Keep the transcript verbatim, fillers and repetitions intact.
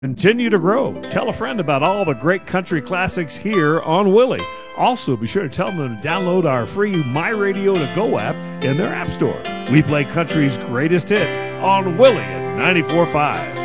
Continue to grow. Tell a friend about all the great country classics here on Willie. Also, be sure to tell them to download our free My Radio to Go app in their app store. We play country's greatest hits on Willie at ninety-four point five.